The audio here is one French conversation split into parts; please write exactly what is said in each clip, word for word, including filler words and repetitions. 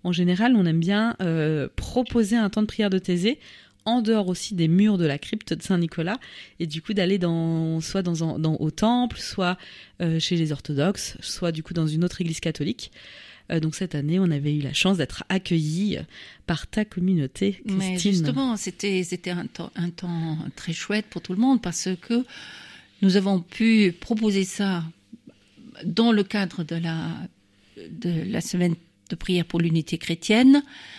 en général, on aime bien euh, proposer un temps de prière de thésée en dehors aussi des murs de la crypte de Saint-Nicolas, et du coup d'aller dans, soit dans, dans, au temple, soit euh, chez les orthodoxes, soit du coup dans une autre église catholique. Euh, donc cette année, on avait eu la chance d'être accueillis par ta communauté, Christine. Mais justement, c'était, c'était un, temps, un temps très chouette pour tout le monde, parce que nous avons pu proposer ça dans le cadre de la, de la semaine de prière pour l'unité chrétienne,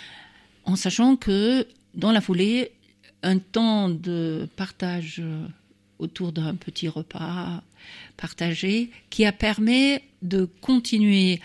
en sachant que dans la foulée, un temps de partage autour d'un petit repas partagé qui a permis de continuer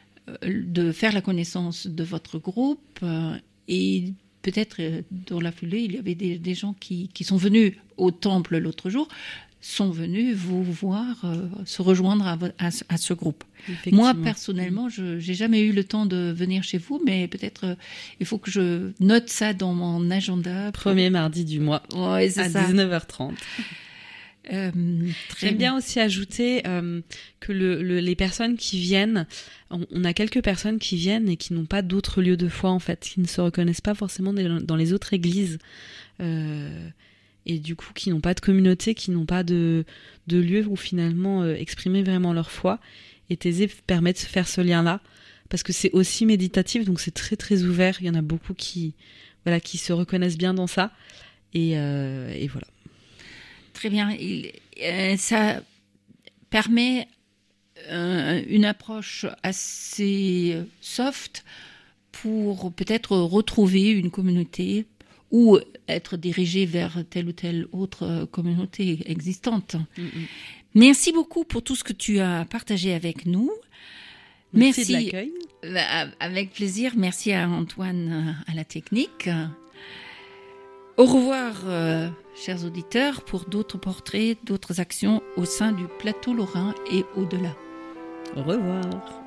de faire la connaissance de votre groupe, et peut-être dans la foulée, il y avait des, des gens qui, qui sont venus au temple l'autre jour, sont venus vous voir, euh, se rejoindre à, à, à ce groupe. Moi, personnellement, je n'ai jamais eu le temps de venir chez vous, mais peut-être euh, il faut que je note ça dans mon agenda. Pour... Premier mardi du mois, ouais, c'est à ça. dix-neuf heures trente. Euh, J'aime bien aussi ajouter euh, que le, le, les personnes qui viennent, on, on a quelques personnes qui viennent et qui n'ont pas d'autres lieux de foi, en fait, qui ne se reconnaissent pas forcément dans les autres églises. Euh, et du coup qui n'ont pas de communauté, qui n'ont pas de, de lieu où finalement euh, exprimer vraiment leur foi. Et Thésée permet de faire ce lien-là, parce que c'est aussi méditatif, donc c'est très très ouvert. Il y en a beaucoup qui, voilà, qui se reconnaissent bien dans ça. Et, euh, et voilà. Très bien. Il, euh, ça permet euh, une approche assez soft pour peut-être retrouver une communauté ou être dirigé vers telle ou telle autre communauté existante. Mm-hmm. Merci beaucoup pour tout ce que tu as partagé avec nous. Merci, Merci de l'accueil. Avec plaisir. Merci à Antoine à la technique. Au revoir, euh, chers auditeurs, pour d'autres portraits, d'autres actions au sein du plateau lorrain et au-delà. Au revoir.